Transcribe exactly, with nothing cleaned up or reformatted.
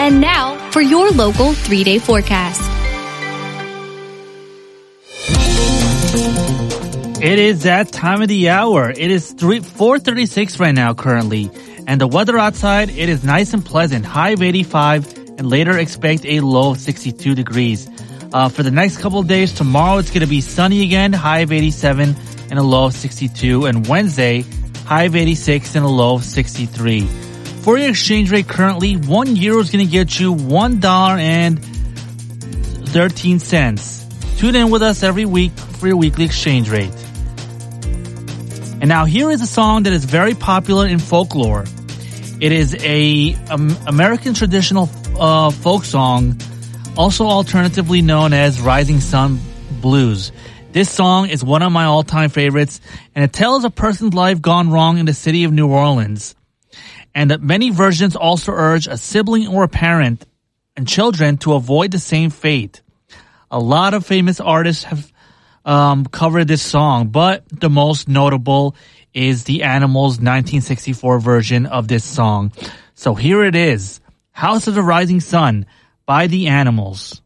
And now for your local three-day forecast. It is that time of the hour. It is four thirty-six right now currently. And the weather outside, it is nice and pleasant. High of eighty-five and later expect a low of sixty-two degrees. Uh, for the next couple of days, tomorrow it's going to be sunny again. High of eighty-seven and a low of sixty-two. And Wednesday, high of eighty-six and a low of sixty-three. For your exchange rate currently, one euro is going to get you one dollar and thirteen cents. Tune in with us every week for your weekly exchange rate. And now here is a song that is very popular in folklore. It is a um, American traditional uh, folk song, also alternatively known as Rising Sun Blues. This song is one of my all-time favorites, and it tells a person's life gone wrong in the city of New Orleans. And that many versions also urge a sibling or a parent and children to avoid the same fate. A lot of famous artists have um, covered this song, but the most notable is the Animals nineteen sixty-four version of this song. So here it is, House of the Rising Sun by the Animals.